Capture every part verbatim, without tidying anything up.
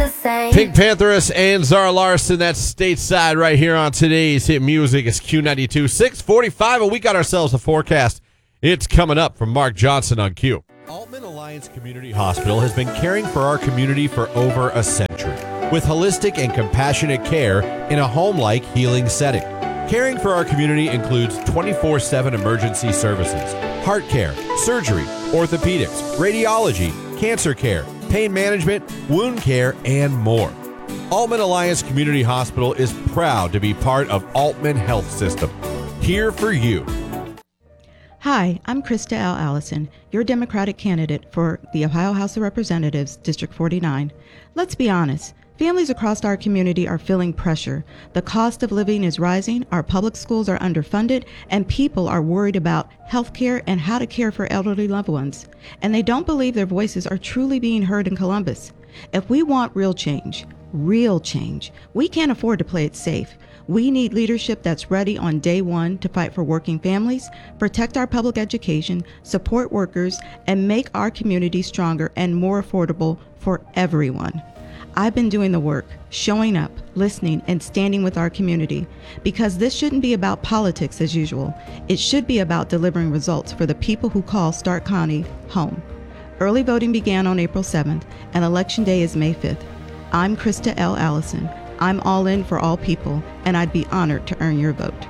the same. Pink Pantheress and Zara Larsson, that's stateside right here on today's hit music. It's Q ninety-two, six forty-five, and we got ourselves a forecast. It's coming up from Mark Johnson on Q. Altman Alliance Community Hospital has been caring for our community for over a century with holistic and compassionate care in a home-like healing setting. Caring for our community includes twenty-four seven emergency services, heart care, surgery, orthopedics, radiology, cancer care, pain management, wound care, and more. Altman Alliance Community Hospital is proud to be part of Altman Health System. Here for you. Hi, I'm Krista L. Allison, your Democratic candidate for the Ohio House of Representatives, District forty-nine. Let's be honest. Families across our community are feeling pressure. The cost of living is rising, our public schools are underfunded, and people are worried about health care and how to care for elderly loved ones. And they don't believe their voices are truly being heard in Columbus. If we want real change, real change, we can't afford to play it safe. We need leadership that's ready on day one to fight for working families, protect our public education, support workers, and make our community stronger and more affordable for everyone. I've been doing the work, showing up, listening, and standing with our community, because this shouldn't be about politics as usual. It should be about delivering results for the people who call Stark County home. Early voting began on April seventh, and Election Day is May fifth. I'm Krista L. Allison. I'm all in for all people, and I'd be honored to earn your vote.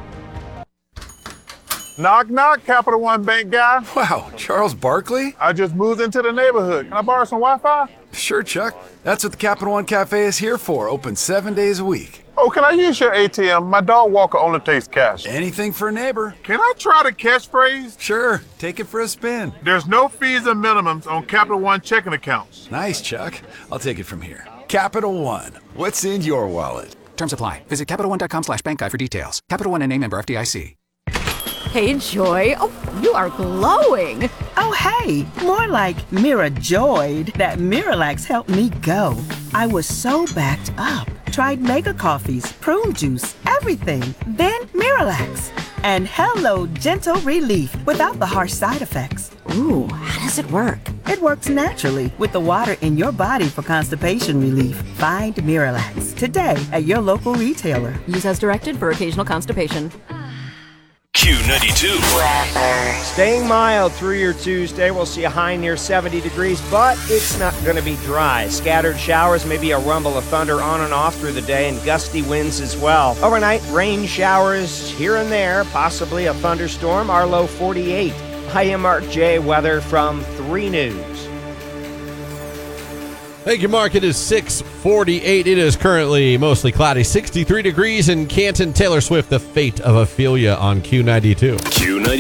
Knock, knock, Capital One Bank guy. Wow, Charles Barkley? I just moved into the neighborhood. Can I borrow some Wi-Fi? Sure, Chuck. That's what the Capital One Cafe is here for, open seven days a week. Oh, can I use your A T M? My dog walker only takes cash. Anything for a neighbor. Can I try the catchphrase? Sure, take it for a spin. There's no fees and minimums on Capital One checking accounts. Nice, Chuck. I'll take it from here. Capital One, what's in your wallet? Terms apply. Visit CapitalOne.com slash bank guide for details. Capital One and a member F D I C. Hey, Joy. Oh, you are glowing. Oh, hey. More like Mirajoyed. That Miralax helped me go. I was so backed up. Tried mega coffees, prune juice, everything. Then Miralax. And hello, gentle relief without the harsh side effects. Ooh, how does it work? It works naturally with the water in your body for constipation relief. Find Miralax today at your local retailer. Use as directed for occasional constipation. Q ninety-two. Staying mild through your Tuesday. We'll see a high near seventy degrees, but it's not going to be dry. Scattered showers, maybe a rumble of thunder on and off through the day, and gusty winds as well. Overnight, rain showers here and there, possibly a thunderstorm. Our low forty-eight. I am Mark J. Weather from three News. Thank you, Mark. It is six forty-eight. It is currently mostly cloudy, sixty-three degrees in Canton. Taylor Swift, The Fate of Ophelia on Q ninety-two. Q ninety-two.